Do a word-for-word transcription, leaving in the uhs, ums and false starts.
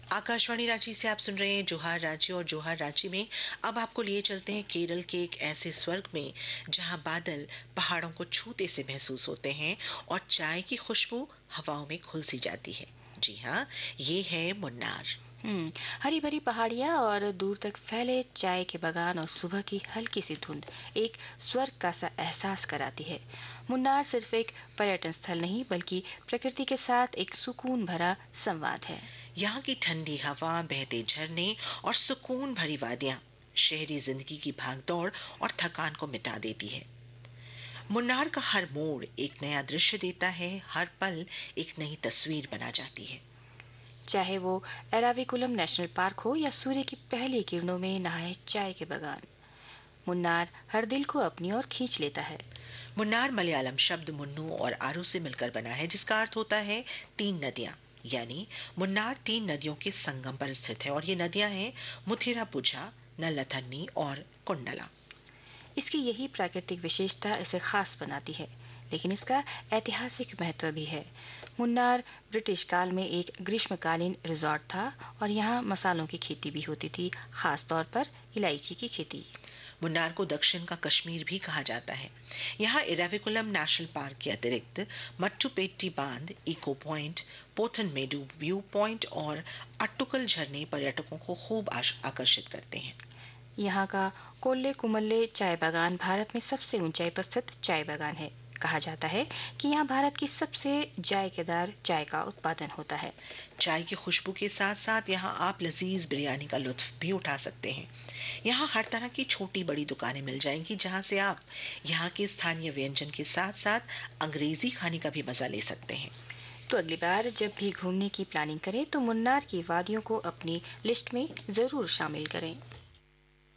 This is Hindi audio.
आकाशवाणी रांची से आप सुन रहे हैं जोहार रांची, और जोहार रांची में अब आपको लिए चलते हैं केरल के एक ऐसे स्वर्ग में जहां बादल पहाड़ों को छूते से महसूस होते हैं और चाय की खुशबू हवाओं में घुल सी जाती है। जी हाँ, ये है मुन्नार। हम्म हरी भरी पहाड़ियां और दूर तक फैले चाय के बागान और सुबह की हल्की सी धुंध एक स्वर्ग का सा एहसास कराती है। मुन्नार सिर्फ एक पर्यटन स्थल नहीं बल्कि प्रकृति के साथ एक सुकून भरा संवाद है। यहाँ की ठंडी हवा, बहते झरने और सुकून भरी वादियां शहरी जिंदगी की भागदौड़ और थकान को मिटा देती है। मुन्नार का हर मोड़ एक नया दृश्य देता है, हर पल एक नई तस्वीर बना जाती है। चाहे वो एराविकुलम नेशनल पार्क हो या सूर्य की पहली किरणों में नहाए चाय के बागान, मुन्नार हर दिल को अपनी ओर खींच लेता है। मुन्नार मलयालम शब्द मुन्नू और आरू से मिलकर बना है, जिसका अर्थ होता है तीन नदियां। यानी मुन्नार तीन नदियों के संगम पर स्थित है और ये नदियां हैं मुथिरापुझा, नल्लथन्नी और कुंडला। इसकी यही प्राकृतिक विशेषता इसे खास बनाती है, लेकिन इसका ऐतिहासिक महत्व भी है। मुन्नार ब्रिटिश काल में एक ग्रीष्मकालीन रिजॉर्ट था और यहाँ मसालों की खेती भी होती थी, खास तौर पर इलायची की खेती। मुन्नार को दक्षिण का कश्मीर भी कहा जाता है। यहाँ इराविकुलम नेशनल पार्क के अतिरिक्त मट्टुपेट्टी बांध, इको पॉइंट, पोथनमेडू व्यू पॉइंट और अट्टुकल झरने पर्यटकों को खूब आकर्षित करते हैं। यहाँ का कोल्ले कुमल्ले चाय बागान भारत में सबसे ऊंचाई पर स्थित चाय बागान है। कहा जाता है कि यहाँ भारत की सबसे जायकेदार चाय का उत्पादन होता है। चाय की खुशबू के साथ साथ यहाँ आप लजीज बिरयानी का लुत्फ भी उठा सकते हैं। यहाँ हर तरह की छोटी बड़ी दुकानें मिल जाएंगी, जहाँ से आप यहाँ के स्थानीय व्यंजन के साथ साथ अंग्रेजी खाने का भी मजा ले सकते हैं। तो अगली बार जब भी घूमने की प्लानिंग करें तो मुन्नार की वादियों को अपनी लिस्ट में जरूर शामिल करें।